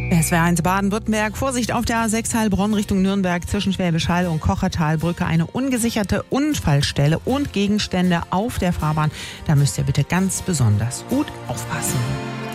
SWR1 Baden-Württemberg. Vorsicht auf der A6 Heilbronn Richtung Nürnberg zwischen Schwäbisch Hall und Kochertalbrücke. Eine ungesicherte Unfallstelle und Gegenstände auf der Fahrbahn. Da müsst ihr bitte ganz besonders gut aufpassen.